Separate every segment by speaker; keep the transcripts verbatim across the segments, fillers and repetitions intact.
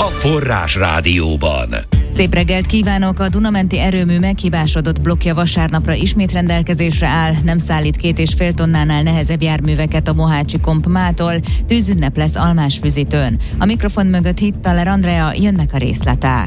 Speaker 1: Forrás Rádióban.
Speaker 2: Szép reggelt kívánok! A Duna-menti erőmű meghibásodott blokkja vasárnapra ismét rendelkezésre áll, nem szállít két és fél tonnánál nehezebb járműveket a Mohácsi Komp mától, tűzünnep lesz Almásfüzitőn. A mikrofon mögött Hittaler Andrea, jönnek a részletek.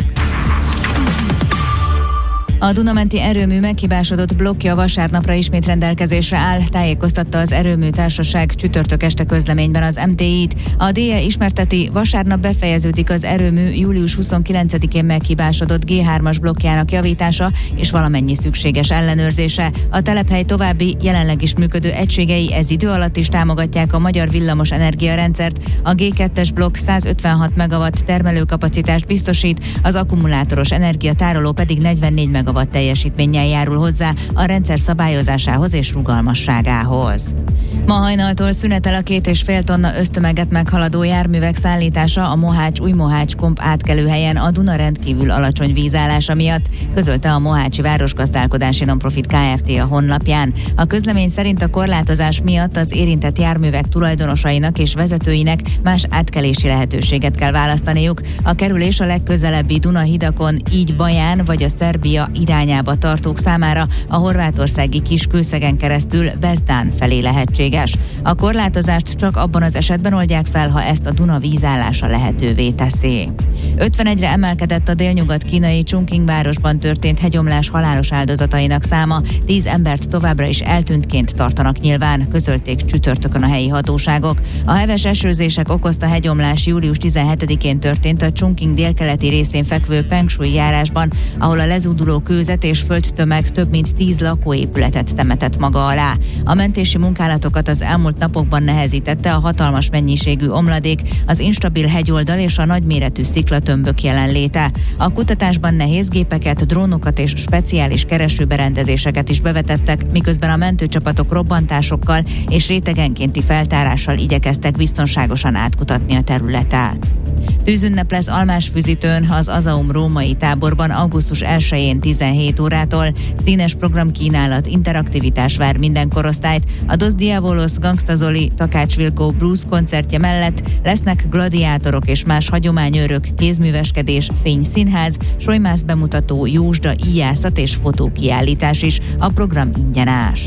Speaker 2: A Duna-menti erőmű meghibásodott blokkja vasárnapra ismét rendelkezésre áll, tájékoztatta az Erőmű Társaság csütörtök este közleményben az em té í-t. A dé e ismerteti, vasárnap befejeződik az erőmű július huszonkilencedikén meghibásodott gé hármas blokkjának javítása és valamennyi szükséges ellenőrzése. A telephely további jelenleg is működő egységei ez idő alatt is támogatják a magyar villamos energiarendszert. A gé kettes blokk százötvenhat megawatt termelőkapacitást biztosít, az akkumulátoros energiatároló pedig negyvennégy megawatt teljesítménnyel járul hozzá a rendszer szabályozásához és rugalmasságához. Ma hajnaltól szünetel a két és fél tonna össztömeget meghaladó járművek szállítása a Mohács-Újmohács Komp átkelőhelyen a Duna rendkívül alacsony vízállása miatt, közölte a Mohácsi Városgazdálkodási Nonprofit Kft. A honlapján. A közlemény szerint a korlátozás miatt az érintett járművek tulajdonosainak és vezetőinek más átkelési lehetőséget kell választaniuk. A kerülés a legközelebbi Duna hidakon, így Baján vagy a Szerbia irányába tartók számára a horvátországi Kiskőszegen keresztül Bezdán felé lehetséges. A korlátozást csak abban az esetben oldják fel, ha ezt a Duna vízállása lehetővé teszi. ötvenegyre emelkedett a délnyugat-kínai Chongqing városban történt hegyomlás halálos áldozatainak száma, tíz embert továbbra is eltűntként tartanak nyilván, közölték csütörtökön a helyi hatóságok. A heves esőzések okozta hegyomlás július tizenhetedikén történt a Chongqing délkeleti részén fekvő Pengshui járásban, ahol a lezúduló kőzet és földtömeg több mint tíz lakóépületet temetett maga alá. A mentési munkálatokat az elmúlt napokban nehezítette a hatalmas mennyiségű omladék, az instabil hegyoldal és a nagyméretű sziklatömbök jelenléte. A kutatásban nehézgépeket, drónokat és speciális keresőberendezéseket is bevetettek, miközben a mentőcsapatok robbantásokkal és rétegenkénti feltárással igyekeztek biztonságosan átkutatni a területet. Tűzünnep lesz Almásfüzitőn, az Azaum római táborban augusztus elsején tizenhét órától. Színes programkínálat, interaktivitás vár minden korosztályt. A Dos Diabolos, Gangsta Zoli, Takács Vilkó blues koncertje mellett lesznek gladiátorok és más hagyományőrök, kézműveskedés, fényszínház, solymász bemutató, jósda, íjászat és fotókiállítás is. A program ingyenes.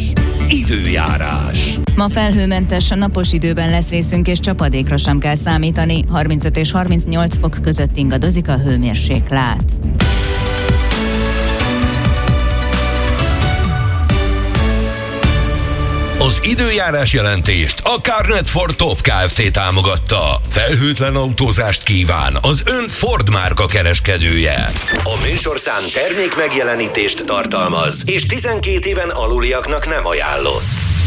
Speaker 1: Időjárás.
Speaker 2: Ma felhőmentes, napos időben lesz részünk, és csapadékra sem kell számítani. harmincöt és harmincnyolc fok között ingadozik a hőmérséklet.
Speaker 1: Az időjárás jelentést a Carnet Ford Top Kft. Támogatta. Felhőtlen autózást kíván az ön Ford márka kereskedője. A műsorszám termék megjelenítést tartalmaz, és tizenkét éven aluliaknak nem ajánlott.